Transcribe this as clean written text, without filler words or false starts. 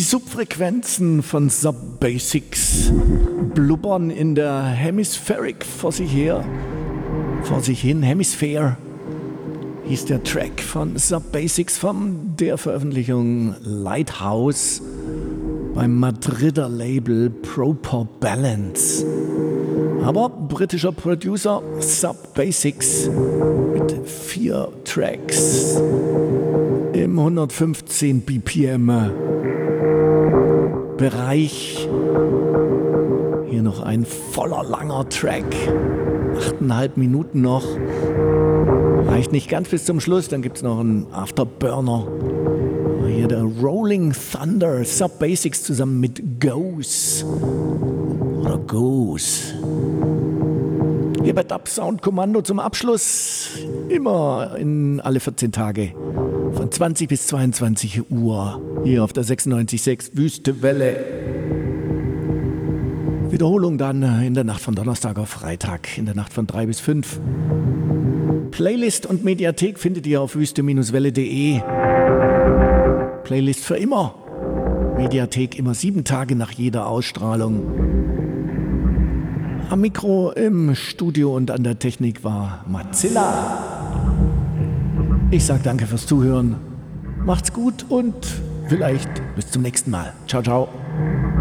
Subfrequenzen von Sub Basics blubbern in der Hemispheric vor sich hin. Hemisphere hieß der Track von Sub Basics von der Veröffentlichung Lighthouse beim Madrider Label Proper Balance. Aber britischer Producer Sub Basics mit 4 Tracks im 115 BPM Bereich. Hier noch ein voller langer Track. 8,5 Minuten noch. Reicht nicht ganz bis zum Schluss, dann gibt es noch einen Afterburner. Hier der Rolling Thunder, Sub Basics zusammen mit Goose. Oder Goose. Hier bei Dub Sound Kommando zum Abschluss. Immer alle 14 Tage. Von 20 bis 22 Uhr. Hier auf der 96.6 Wüste Welle. Wiederholung dann in der Nacht von Donnerstag auf Freitag. In der Nacht von 3 bis 5. Playlist und Mediathek findet ihr auf wüste-welle.de. Playlist für immer. Mediathek immer 7 Tage nach jeder Ausstrahlung. Am Mikro, im Studio und an der Technik war Mozilla. Ich sag danke fürs Zuhören. Macht's gut und vielleicht bis zum nächsten Mal. Ciao, ciao.